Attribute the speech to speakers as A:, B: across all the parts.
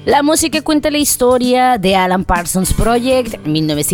A: La música cuenta la historia de Alan Parsons Project en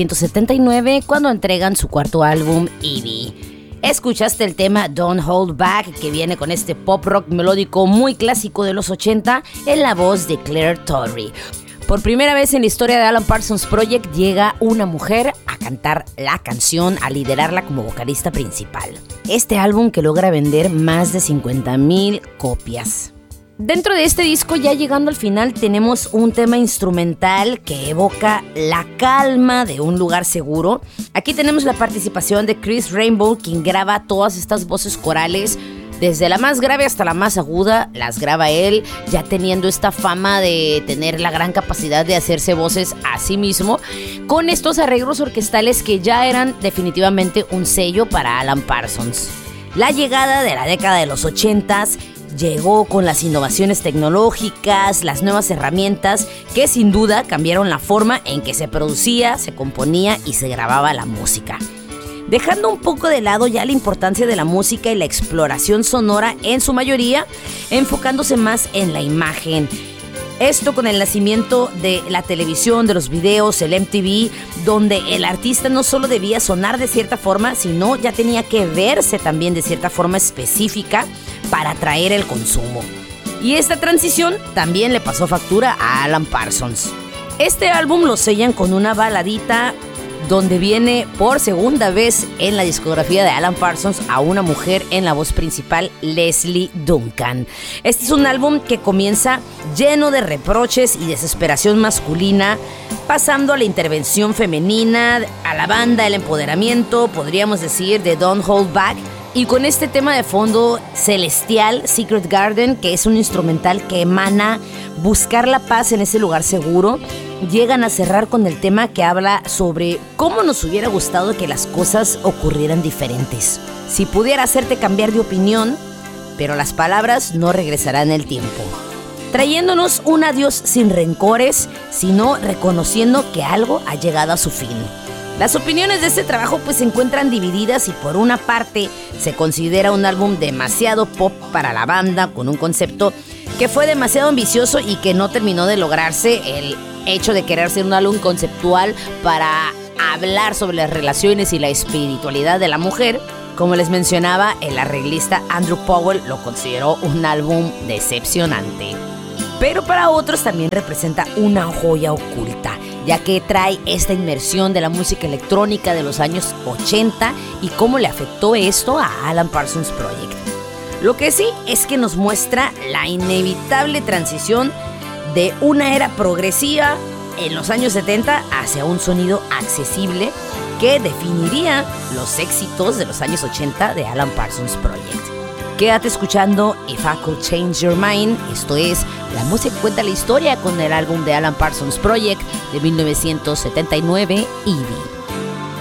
A: 1979 cuando entregan su cuarto álbum, Evie. Escuchaste el tema Don't Hold Back, que viene con este pop rock melódico muy clásico de los 80 en la voz de Claire Torrey. Por primera vez en la historia de Alan Parsons Project llega una mujer a cantar la canción, a liderarla como vocalista principal. Este álbum que logra vender más de 50,000 copias. Dentro de este disco, ya llegando al final, tenemos un tema instrumental que evoca la calma de un lugar seguro. Aquí tenemos la participación de Chris Rainbow, quien graba todas estas voces corales. Desde la más grave hasta la más aguda, las graba él, ya teniendo esta fama de tener la gran capacidad de hacerse voces a sí mismo, con estos arreglos orquestales que ya eran definitivamente un sello para Alan Parsons. La llegada de la década de los 80s llegó con las innovaciones tecnológicas, las nuevas herramientas que sin duda cambiaron la forma en que se producía, se componía y se grababa la música. Dejando un poco de lado ya la importancia de la música y la exploración sonora en su mayoría, enfocándose más en la imagen. Esto con el nacimiento de la televisión, de los videos, el MTV, donde el artista no solo debía sonar de cierta forma, sino ya tenía que verse también de cierta forma específica para atraer el consumo. Y esta transición también le pasó factura a Alan Parsons. Este álbum lo sellan con una baladita donde viene por segunda vez en la discografía de Alan Parsons a una mujer en la voz principal, Leslie Duncan. Este es un álbum que comienza lleno de reproches y desesperación masculina, pasando a la intervención femenina, a la banda, el empoderamiento, podríamos decir, de Don't Hold Back. Y con este tema de fondo celestial, Secret Garden, que es un instrumental que emana buscar la paz en ese lugar seguro, llegan a cerrar con el tema que habla sobre cómo nos hubiera gustado que las cosas ocurrieran diferentes. Si pudiera hacerte cambiar de opinión, pero las palabras no regresarán el tiempo. Trayéndonos un adiós sin rencores, sino reconociendo que algo ha llegado a su fin. Las opiniones de este trabajo pues se encuentran divididas y por una parte se considera un álbum demasiado pop para la banda, con un concepto que fue demasiado ambicioso y que no terminó de lograrse, el hecho de querer ser un álbum conceptual para hablar sobre las relaciones y la espiritualidad de la mujer. Como les mencionaba, el arreglista Andrew Powell lo consideró un álbum decepcionante. Pero para otros también representa una joya oculta, ya que trae esta inmersión de la música electrónica de los años 80 y cómo le afectó esto a Alan Parsons Project. Lo que sí es que nos muestra la inevitable transición de una era progresiva en los años 70 hacia un sonido accesible que definiría los éxitos de los años 80 de Alan Parsons Project. Quédate escuchando If I Could Change Your Mind. Esto es la música que cuenta la historia con el álbum de Alan Parsons Project de 1979, Evie.